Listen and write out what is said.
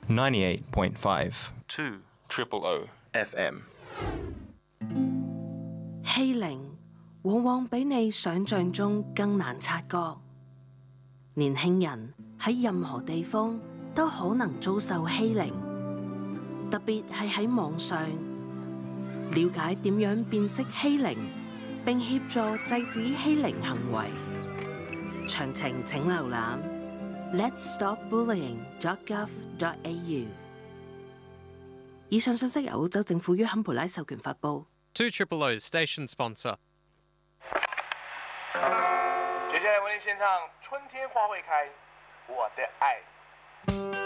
98.5 2 Triple O FM。 欺凌往往比你想象中更難察覺。年輕人喺任何地方都可能遭受欺凌，特別係喺網上。了解點樣辨識欺凌，並協助制止欺凌行為。詳情請瀏覽 letsstopbullying.gov.au。以上信息由澳洲政府於坎培拉授權發布。 2 Triple O Station Sponsor。 接下来为您献唱《春天花会开》，我的爱。